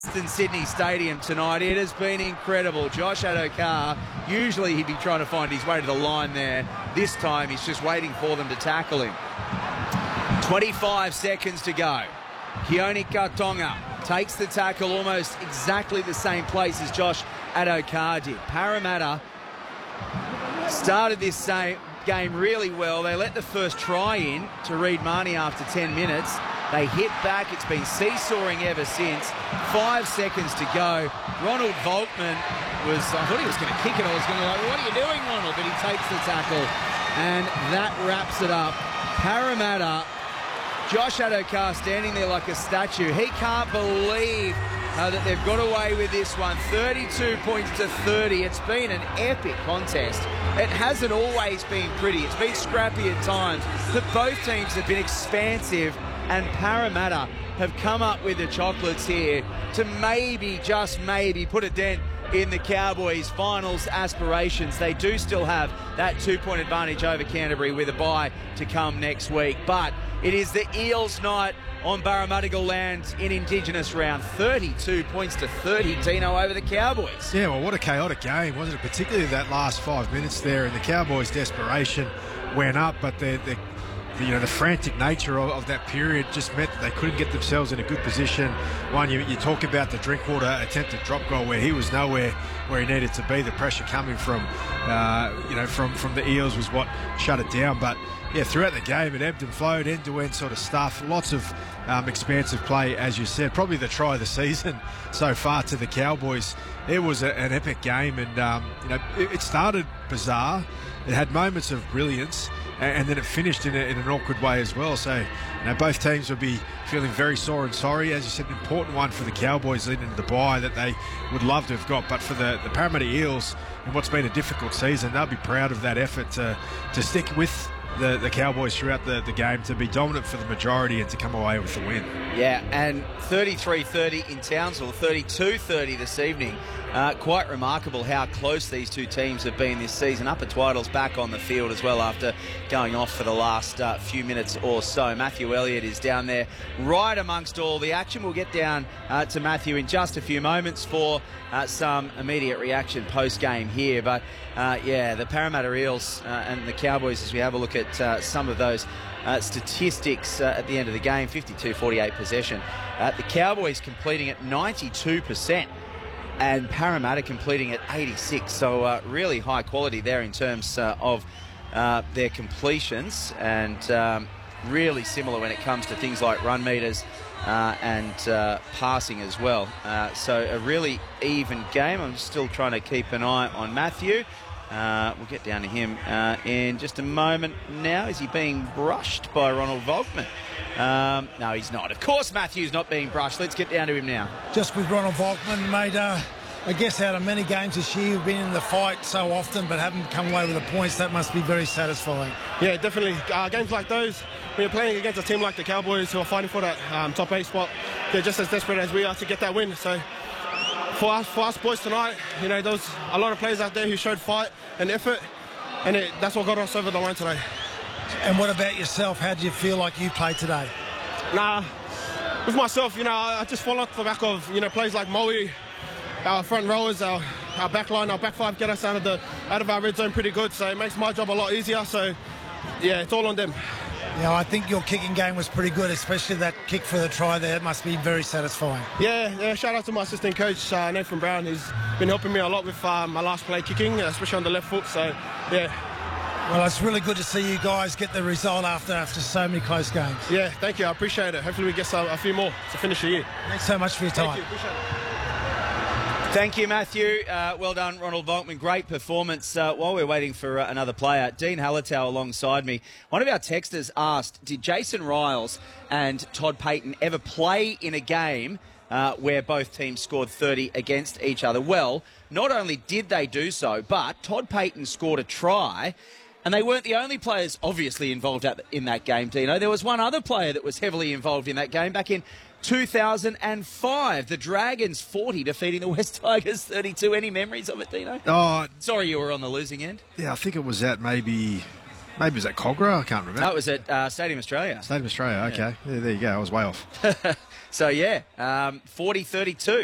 Western Sydney Stadium tonight. It has been incredible. Josh Addo-Carr, usually he'd be trying to find his way to the line there. This time he's just waiting for them to tackle him. 25 seconds to go. Keone Kartonga takes the tackle almost exactly the same place as Josh Addo-Carr did. Parramatta started this same game really well. They let the first try in to Reed Mahoney after 10 minutes. They hit back. It's been seesawing ever since. 5 seconds to go. Ronald Volkman I thought he was going to kick it. I was going to like, what are you doing, Ronald? But he takes the tackle. And that wraps it up. Parramatta, Josh Addo-Carr standing there like a statue. He can't believe that they've got away with this one. 32 points to 30. It's been an epic contest. It hasn't always been pretty. It's been scrappy at times. But both teams have been expansive, and Parramatta have come up with the chocolates here to maybe, just maybe, put a dent in the Cowboys' finals aspirations. They do still have that 2-point advantage over Canterbury with a bye to come next week. But it is the Eels' night on Barramadigal land in Indigenous round. 32 points to 30, Dino, over the Cowboys. Yeah, well, what a chaotic game, wasn't it? Particularly that last 5 minutes there, and the Cowboys' desperation went up, but the frantic nature of that period just meant that they couldn't get themselves in a good position. You talk about the Drinkwater attempted drop goal where he was nowhere where he needed to be. The pressure coming from the Eels was what shut it down. But yeah, throughout the game it ebbed and flowed, end-to-end sort of stuff. Lots of expansive play, as you said. Probably the try of the season so far to the Cowboys. It was an epic game, and it started bizarre. It had moments of brilliance, and then it finished in an awkward way as well. So, both teams will be feeling very sore and sorry. As you said, an important one for the Cowboys leading into the bye that they would love to have got. But for the Parramatta Eels, in what's been a difficult season, they'll be proud of that effort to stick with the Cowboys throughout the game, to be dominant for the majority and to come away with the win. Yeah, and 33-30 in Townsville, 32-30 this evening. Quite remarkable how close these two teams have been this season. Upper Twiddle's back on the field as well after going off for the last few minutes or so. Matthew Elliott is down there right amongst all the action. We'll get down to Matthew in just a few moments for some immediate reaction post-game here. But the Parramatta Eels and the Cowboys, as we have a look at some of those statistics at the end of the game, 52-48 possession. The Cowboys completing at 92%. And Parramatta completing at 86, so really high quality there in terms of their completions, and really similar when it comes to things like run meters and passing as well. So a really even game. I'm still trying to keep an eye on Matthew. We'll get down to him in just a moment now. Is he being brushed by Ronald Volkman? No, he's not. Of course Matthew's not being brushed. Let's get down to him now. Just with Ronald Volkman, mate, I guess out of many games this year, you've been in the fight so often but haven't come away with the points. That must be very satisfying. Yeah, definitely. Games like those, when you're playing against a team like the Cowboys who are fighting for that top 8 spot, they're just as desperate as we are to get that win. So for us boys tonight, there was a lot of players out there who showed fight and effort, and that's what got us over the line today. And what about yourself? How do you feel like you played today? With myself, I just fall off the back of, players like Moe, our front rowers, our back line, our back five get us out of our red zone pretty good, so it makes my job a lot easier. So, yeah, it's all on them. Yeah, I think your kicking game was pretty good, especially that kick for the try there. It must be very satisfying. Yeah, shout out to my assistant coach, Nathan Brown, who's been helping me a lot with my last play kicking, especially on the left foot. So, yeah. Well, it's really good to see you guys get the result after so many close games. Yeah, thank you. I appreciate it. Hopefully we get a few more to finish the year. Thanks so much for your time. Thank you. Appreciate it. Thank you, Matthew. Well done, Ronald Volkman. Great performance. While we're waiting for another player, Dean Hallertau alongside me. One of our texters asked, did Jason Riles and Todd Payten ever play in a game where both teams scored 30 against each other? Well, not only did they do so, but Todd Payten scored a try, and they weren't the only players obviously involved in that game, Dino. There was one other player that was heavily involved in that game back in 2005, the Dragons 40 defeating the West Tigers 32. Any memories of it, Dino? Oh, sorry, you were on the losing end. Yeah, I think it was at maybe it was at Cogra. I can't remember. That was at Stadium Australia. Stadium Australia. Okay, yeah, there you go. I was way off. So yeah, 40-32.